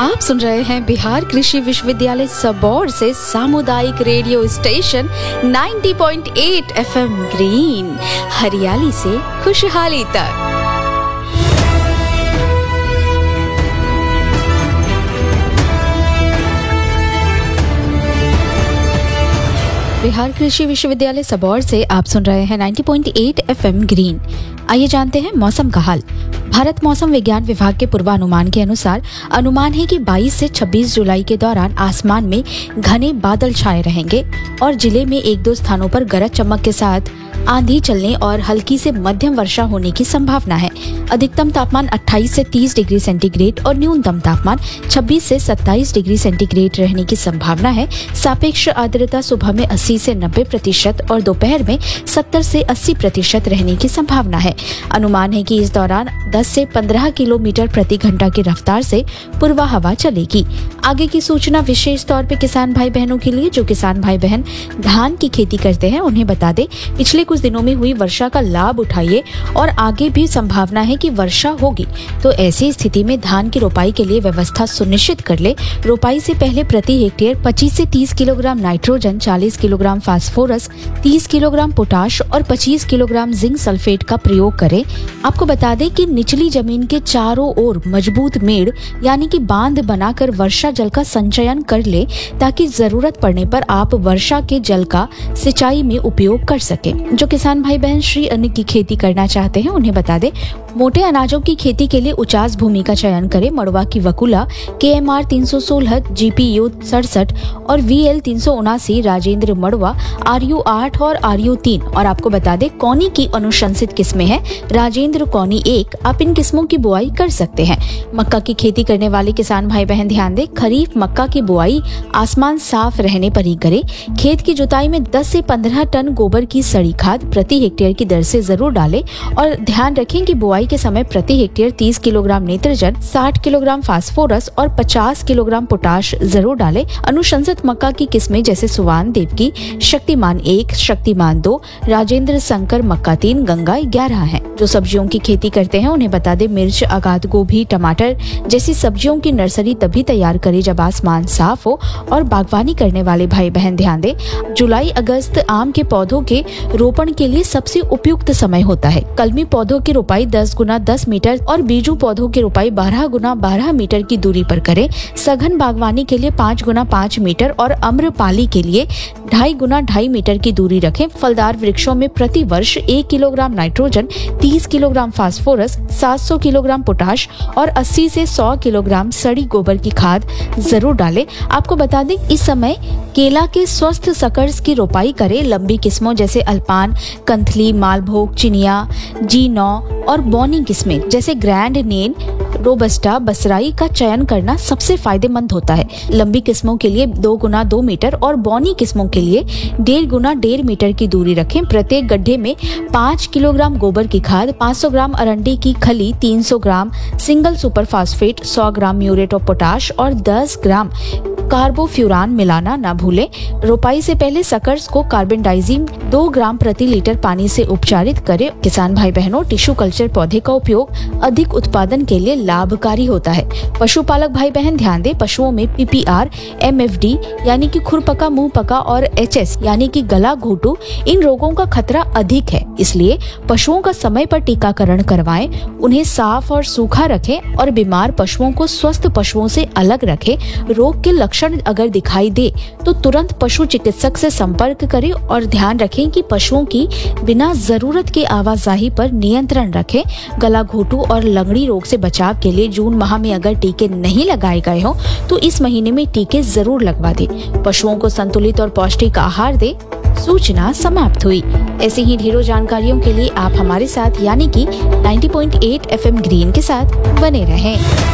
आप सुन रहे हैं बिहार कृषि विश्वविद्यालय सबौर से सामुदायिक रेडियो स्टेशन 90.8 FM ग्रीन, हरियाली से खुशहाली तक। बिहार कृषि विश्वविद्यालय सबौर से आप सुन रहे हैं 90.8 FM ग्रीन। आइए जानते हैं मौसम का हाल। भारत मौसम विज्ञान विभाग के पूर्वानुमान के अनुसार अनुमान है कि 22 से 26 जुलाई के दौरान आसमान में घने बादल छाए रहेंगे और जिले में एक दो स्थानों पर गरज चमक के साथ आंधी चलने और हल्की से मध्यम वर्षा होने की संभावना है। अधिकतम तापमान 28 से 30 डिग्री सेंटीग्रेड और न्यूनतम तापमान 26 से 27 डिग्री सेंटीग्रेड रहने की संभावना है। सापेक्ष आर्द्रता सुबह में 80 से 90% और दोपहर में 70 से 80% रहने की संभावना है। अनुमान है कि इस दौरान 10 से 15 किलोमीटर प्रति घंटा की रफ्तार से पूर्वा हवा चलेगी। आगे की सूचना विशेष तौर पे किसान भाई बहनों के लिए। जो किसान भाई बहन धान की खेती करते हैं उन्हें बता दें, पिछले कुछ दिनों में हुई वर्षा का लाभ उठाइए और आगे भी संभावना है कि वर्षा होगी, तो ऐसी स्थिति में धान की रोपाई के लिए व्यवस्था सुनिश्चित कर ले। रोपाई से पहले प्रति हेक्टेयर 25 से 30 kilogram nitrogen, 40 kilogram phosphorus, 30 kilogram potash और 25 किलोग्राम जिंक सल्फेट का प्रयोग करें। आपको बता दें कि निचली जमीन के चारों ओर मजबूत मेड़ यानी कि बांध बनाकर वर्षा जल का संचयन कर ले, ताकि जरूरत पड़ने पर आप वर्षा के जल का सिंचाई में उपयोग कर सके। जो किसान भाई बहन श्री अन्न की खेती करना चाहते हैं उन्हें बता दें, मोटे अनाजों की खेती के लिए उचास भूमि का चयन करें। मड़वा की वकुला KMR 316, GPU 67 और VL 379, राजेंद्र मड़वा RU 8 और RU 3। और आपको बता दें, कौनी की अनुशंसित किस्में हैं राजेंद्र कौनी 1। आप इन किस्मों की बुआई कर सकते हैं। मक्का की खेती करने वाले किसान भाई बहन ध्यान दें, खरीफ मक्का की बुआई आसमान साफ रहने पर ही करें। खेत की जुताई में 10 से 15 टन गोबर की सड़ी खाद प्रति हेक्टेयर की दर से जरूर डालें और ध्यान रखें कि बुआई के समय प्रति hectare 30 kilogram nitrogen, 60 kilogram phosphorus और 50 किलोग्राम पोटाश जरूर डालें। अनुशंसित मक्का की किस्में जैसे सुवान देवकी, शक्तिमान 1, शक्तिमान 2, राजेंद्र शंकर मक्का 3, गंगा 11 हैं। जो सब्जियों की खेती करते हैं उन्हें बता दें, मिर्च, आगाद गोभी, टमाटर जैसी सब्जियों की नर्सरी तभी तैयार करें जब आसमान साफ हो। और बागवानी करने वाले भाई बहन ध्यान दें, जुलाई अगस्त आम के पौधों के रोपण के लिए सबसे उपयुक्त समय होता है। कलमी पौधों की रोपाई 10 गुना 10 मीटर और बीजू पौधों की रोपाई 12 गुना 12 मीटर की दूरी पर करें। सघन बागवानी के लिए 5 गुना 5 मीटर और अम्रपाली के लिए 2.5 गुना 2.5 मीटर की दूरी रखें। फलदार वृक्षों में प्रति वर्ष 1 kilogram nitrogen, 30 kilogram phosphorus, 700 kilogram potash और 80 से 100 किलोग्राम सड़ी गोबर की खाद जरूर डालें। आपको बता दें, इस समय केला के स्वस्थ सकर्स की रोपाई करें। लंबी किस्मों जैसे अल्पान, कंथली, मालभोग, चिनिया, G9 और बॉनी किस्में जैसे ग्रैंड नेन, रोबस्टा, बसराई का चयन करना सबसे फायदेमंद होता है। लंबी किस्मों के लिए 2 गुना 2 मीटर और बॉनी किस्मों के लिए 1.5 गुना 1.5 मीटर की दूरी रखें। प्रत्येक गड्ढे में 5 किलोग्राम गोबर की खाद, 500 ग्राम अरंडी की खली, 300 ग्राम single super phosphate, 100 gram muriate of potash और 10 ग्राम कार्बोफ्यूरान मिलाना न भूलें। रोपाई से पहले सकर्स को कार्बेंडाइजिम 2 ग्राम प्रति लीटर पानी से उपचारित करें। किसान भाई बहनों, टिश्यू कल्चर पौधे का उपयोग अधिक उत्पादन के लिए लाभकारी होता है। पशुपालक भाई बहन ध्यान दें, पशुओं में PPR, MFD यानी कि खुरपका, मुंह पका और HS यानी कि गला घोटू, इन रोगों का खतरा अधिक है। इसलिए पशुओं का समय पर टीकाकरण करवाएं, उन्हें साफ और सूखा रखें और बीमार पशुओं को स्वस्थ पशुओं से अलग रखें। रोग के लक्षण अगर दिखाई दे तो तुरंत पशु चिकित्सक से संपर्क करें और ध्यान रखें कि पशुओं की बिना जरूरत के आवाजाही पर नियंत्रण रखें। गला घोटू और लगड़ी रोग से बचाव के लिए जून माह में अगर टीके नहीं लगाए गए हों तो इस महीने में टीके जरूर लगवा दें। पशुओं को संतुलित और पौष्टिक आहार दें। सूचना समाप्त हुई। ऐसी ही ढेरों जानकारियों के लिए आप हमारे साथ यानी कि 90.8 FM ग्रीन के साथ बने रहें।